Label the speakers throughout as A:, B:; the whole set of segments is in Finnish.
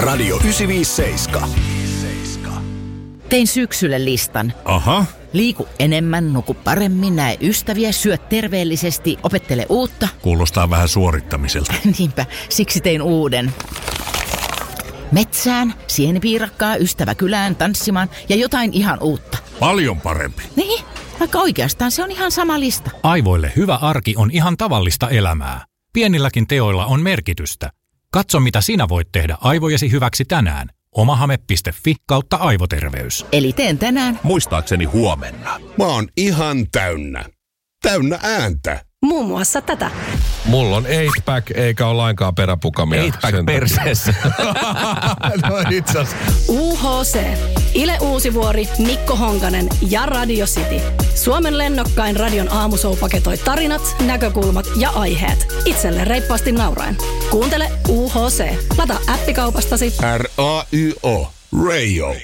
A: Radio 957.
B: Tein syksylle listan.
C: Aha.
B: Liiku enemmän, nuku paremmin, näe ystäviä, syö terveellisesti, opettele uutta.
C: Kuulostaa vähän suorittamiselta.
B: Niinpä, siksi tein uuden. Metsään, sienipiirakkaa, ystävä kylään, tanssimaan ja jotain ihan uutta.
C: Paljon parempi.
B: Niin, vaikka oikeastaan se on ihan sama lista.
D: Aivoille hyvä arki on ihan tavallista elämää. Pienilläkin teoilla on merkitystä. Katso, mitä sinä voit tehdä aivojesi hyväksi tänään. omahame.fi/aivoterveys.
B: Eli teen tänään.
C: Muistaakseni huomenna.
A: Mä oon ihan täynnä. Täynnä ääntä.
E: Muun muassa tätä.
F: Mulla on 8-pack eikä ole lainkaan peräpukamia.
D: 8-pack perseessä.
F: No itse asiassa.
E: UHC. Ile Uusivuori, Mikko Honkanen ja Radio City. Suomen lennokkain radion aamushow paketoi tarinat, näkökulmat ja aiheet. Itselle reippaasti nauraen. Kuuntele UHC. Lataa appikaupastasi.
A: RAYO. Radio.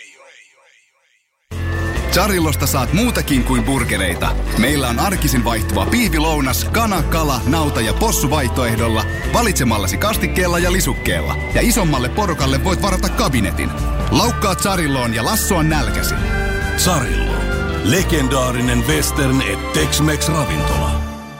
G: Charillosta saat muutakin kuin burgereita. Meillä on arkisin vaihtuva pihvilounas, kana, kala, nauta ja possu vaihtoehdolla valitsemallasi kastikkeella ja lisukkeella. Ja isommalle porukalle voit varata kabinetin. Laukkaa Charilloon ja lassoa nälkäsi.
A: Charillo. Legendaarinen western et Tex-Mex ravintola.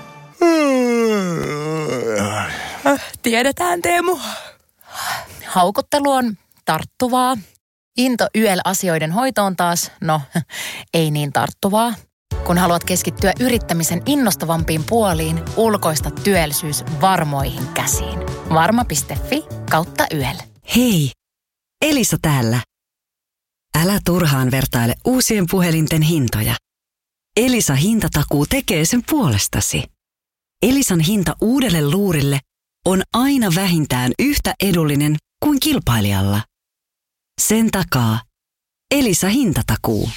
H: Tiedetään, Teemu. Haukottelu on tarttuvaa. Into YEL-asioiden hoitoon taas, no, ei niin tarttuvaa. Kun haluat keskittyä yrittämisen innostavampiin puoliin, ulkoista työllisyys varmoihin käsiin. Varma.fi/YEL.
I: Hei, Elisa täällä. Älä turhaan vertaile uusien puhelinten hintoja. Elisa hintatakuu tekee sen puolestasi. Elisan hinta uudelle luurille on aina vähintään yhtä edullinen kuin kilpailijalla. Sen takaa Elisa hintatakuu.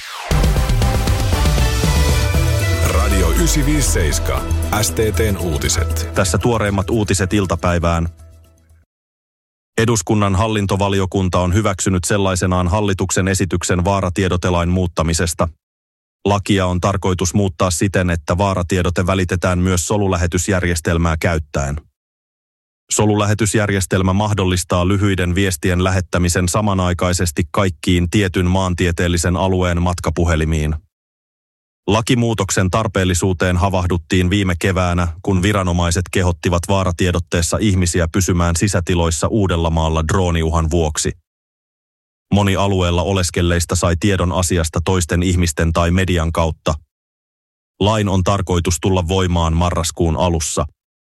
A: Radio 957. STT:n uutiset.
J: Tässä tuoreimmat uutiset iltapäivään. Eduskunnan hallintovaliokunta on hyväksynyt sellaisenaan hallituksen esityksen vaaratiedotelain muuttamisesta. Lakia on tarkoitus muuttaa siten, että vaaratiedote välitetään myös solulähetysjärjestelmää käyttäen. Solulähetysjärjestelmä mahdollistaa lyhyiden viestien lähettämisen samanaikaisesti kaikkiin tietyn maantieteellisen alueen matkapuhelimiin. Lakimuutoksen tarpeellisuuteen havahduttiin viime keväänä, kun viranomaiset kehottivat vaaratiedotteessa ihmisiä pysymään sisätiloissa Uudellamaalla drooniuhan vuoksi. Moni alueella oleskelleista sai tiedon asiasta toisten ihmisten tai median kautta. Lain on tarkoitus tulla voimaan marraskuun alussa.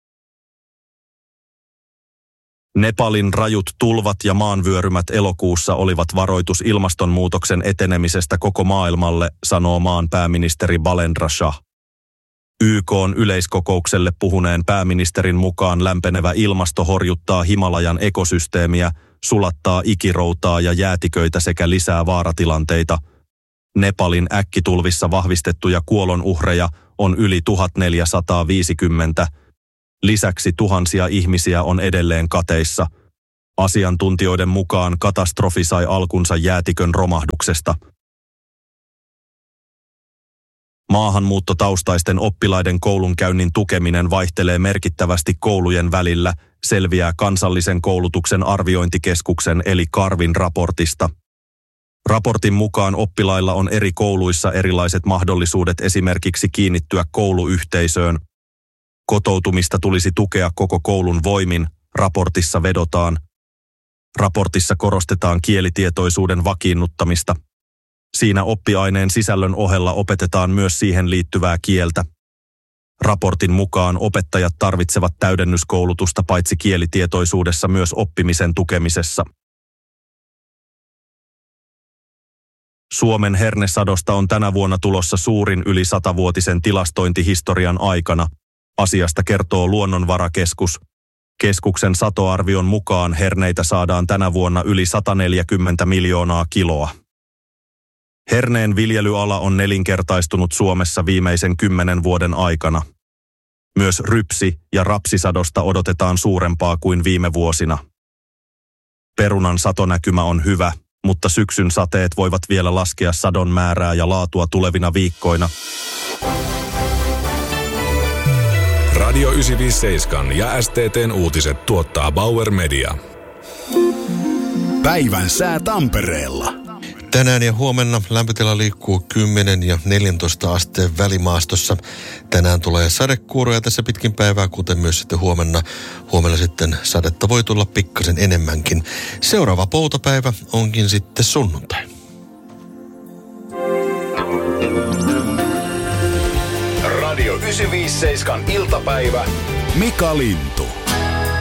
J: Nepalin rajut tulvat ja maanvyörymät elokuussa olivat varoitus ilmastonmuutoksen etenemisestä koko maailmalle, sanoo maan pääministeri Balendra Shah. YK:n yleiskokoukselle puhuneen pääministerin mukaan lämpenevä ilmasto horjuttaa Himalajan ekosysteemiä, sulattaa ikiroutaa ja jäätiköitä sekä lisää vaaratilanteita. Nepalin äkkitulvissa vahvistettuja kuolonuhreja on yli 1450. Lisäksi tuhansia ihmisiä on edelleen kateissa. Asiantuntijoiden mukaan katastrofi sai alkunsa jäätikön romahduksesta. Maahanmuuttotaustaisten oppilaiden koulunkäynnin tukeminen vaihtelee merkittävästi koulujen välillä, selviää kansallisen koulutuksen arviointikeskuksen eli KARVin raportista. Raportin mukaan oppilailla on eri kouluissa erilaiset mahdollisuudet esimerkiksi kiinnittyä kouluyhteisöön. Kotoutumista tulisi tukea koko koulun voimin, raportissa vedotaan. Raportissa korostetaan kielitietoisuuden vakiinnuttamista. Siinä oppiaineen sisällön ohella opetetaan myös siihen liittyvää kieltä. Raportin mukaan opettajat tarvitsevat täydennyskoulutusta paitsi kielitietoisuudessa myös oppimisen tukemisessa. Suomen hernesadosta on tänä vuonna tulossa suurin yli 100-vuotisen tilastointihistorian aikana. Asiasta kertoo Luonnonvarakeskus. Keskuksen satoarvion mukaan herneitä saadaan tänä vuonna yli 140 miljoonaa kiloa. Herneen viljelyala on nelinkertaistunut Suomessa viimeisen 10 vuoden aikana. Myös rypsi- ja rapsisadosta odotetaan suurempaa kuin viime vuosina. Perunan satonäkymä on hyvä, mutta syksyn sateet voivat vielä laskea sadon määrää ja laatua tulevina viikkoina.
A: Radio 957 ja STT:n uutiset tuottaa Bauer Media. Päivän sää Tampereella.
K: Tänään ja huomenna lämpötila liikkuu 10 ja 14 asteen välimaastossa. Tänään tulee sadekuuroja tässä pitkin päivää, kuten myös sitten huomenna. Huomenna sitten sadetta voi tulla pikkasen enemmänkin. Seuraava poutapäivä onkin sitten sunnuntai.
A: Radio 957 iltapäivä. Mika Lintu.